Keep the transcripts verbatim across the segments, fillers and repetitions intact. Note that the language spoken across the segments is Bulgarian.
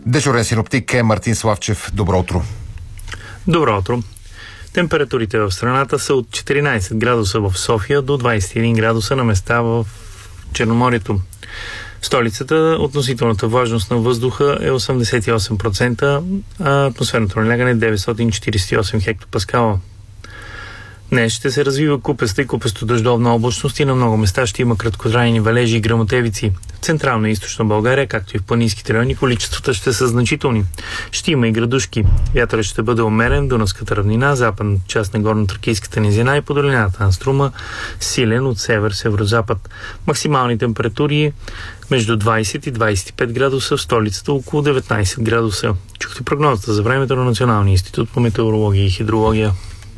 Дежурен синоптик е Мартин Славчев. Добро утро. Добро утро. Температурите в страната са от четиринайсет градуса в София до двайсет и един градуса на места в Черноморието. В столицата относителната влажност на въздуха е осемдесет и осем процента, а атмосферното налягане е деветстотин четирийсет и осем хектопаскала. Днес ще се развива купеста и купесто-дъждовна облачност и на много места ще има краткотрайни валежи и гръмотевици. В централна и източна България, както и в планинските райони, количествата ще са значителни. Ще има и градушки. Вятърът ще бъде умерен в Дунавската равнина, западна част на горно-тракийската низина и по долината на Струма, силен от север-северозапад. Максимални температури между двайсет и двайсет и пет градуса, в столицата около деветнайсет градуса. Чухте прогнозата за времето на Националния институт по метеорология и хидрология.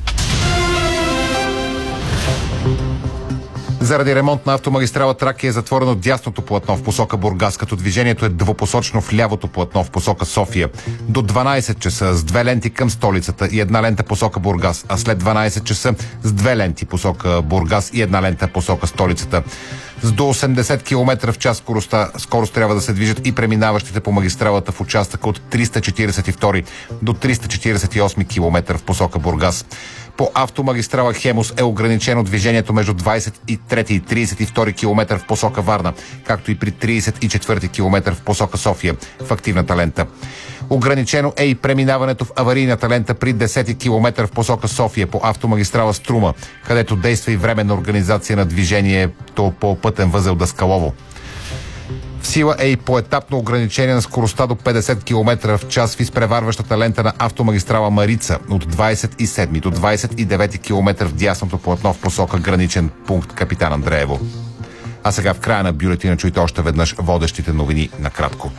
Заради ремонт на автомагистрала Тракия е затворено дясното платно в посока Бургас, като движението е двупосочно в лявото платно в посока София. До дванайсет часа с две ленти към столицата и една лента посока Бургас, а след дванайсет часа с две ленти посока Бургас и една лента посока столицата. С до осемдесет километра в час скоростта, скорост трябва да се движат и преминаващите по магистралата в участъка от триста четирийсет и втори до триста четирийсет и осми километър в посока Бургас. По автомагистрала Хемус е ограничено движението между двайсет и трети и трийсет и втори километър в посока Варна, както и при трийсет и четвърти километър в посока София в активната лента. Ограничено е и преминаването в аварийната лента при десети километър в посока София по автомагистрала Струма, където действа и временна организация на движението по пътен възел Даскалово. В сила е и поетапно ограничение на скоростта до петдесет километра в час в изпреварващата лента на автомагистрала Марица от двайсет и седми до двайсет и девети километър в дясното платно в посока граничен пункт Капитан Андреево. А сега в края на бюлетина чуйте още веднъж водещите новини накратко.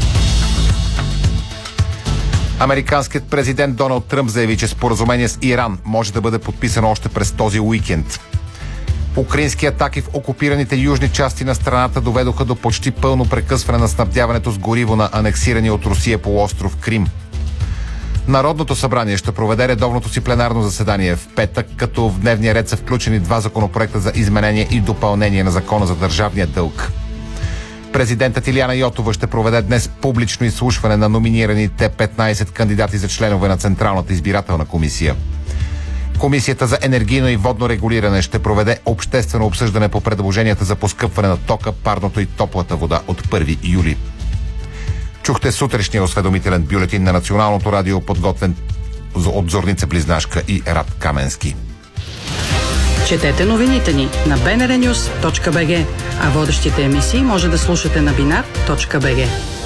Американският президент Доналд Тръмп заяви, че споразумение с Иран може да бъде подписано още през този уикенд. Украински атаки в окупираните южни части на страната доведоха до почти пълно прекъсване на снабдяването с гориво на анексирания от Русия полуостров Крим. Народното събрание ще проведе редовното си пленарно заседание в петък, като в дневния ред са включени два законопроекта за изменение и допълнение на Закона за държавния дълг. Президентът Илияна Йотова ще проведе днес публично изслушване на номинираните петнайсет кандидати за членове на Централната избирателна комисия. Комисията за енергийно и водно регулиране ще проведе обществено обсъждане по предложенията за поскъпване на тока, парното и топлата вода от първи юли. Чухте сутрешния осведомителен бюлетин на Националното радио, подготвен от Зорница Близнашка и Рад Каменски. Четете новините ни на би ен ар нюз точка би джи, а водещите емисии може да слушате на бинар точка би джи.